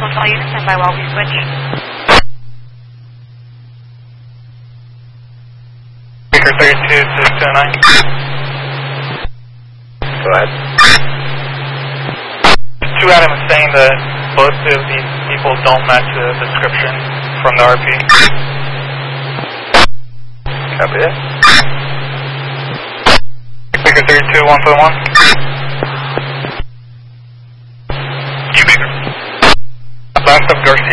Close all units, stand by while we switch. Baker 32 to 209. Go ahead. Two Adam is saying that both of these people don't match the description from the RP. Copy that. Baker 32, 1.1. Baker. Last of Garcia.